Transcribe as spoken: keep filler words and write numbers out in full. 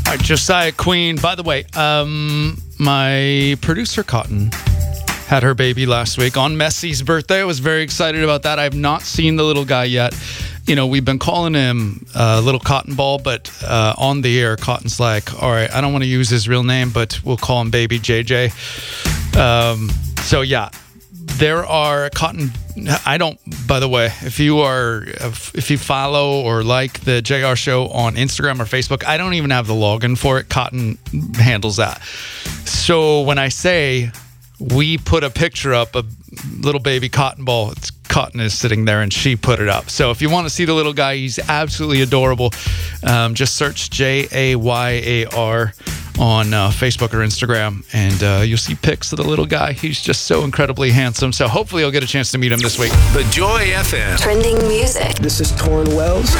All right, Josiah Queen. By the way, um, my producer Cotton had her baby last week on Messi's birthday. I was very excited about that. I have not seen the little guy yet. You know, we've been calling him uh, Little Cotton Ball, but uh, on the air, Cotton's like, all right, I don't want to use his real name, but we'll call him Baby J J. Um, so, yeah, there are Cotton. I don't, by the way, if you are, if you follow or like the J R Show on Instagram or Facebook, I don't even have the login for it. Cotton handles that. So when I say we put a picture up, a little baby Cotton Ball, it's Cotton is sitting there and she put it up. So if you want to see the little guy, he's absolutely adorable. Um, just search J A Y A R on uh, Facebook or Instagram, and uh, you'll see pics of the little guy. He's just so incredibly handsome. So hopefully you'll get a chance to meet him this week. The Joy F M. Trending music. This is Torrin Wells.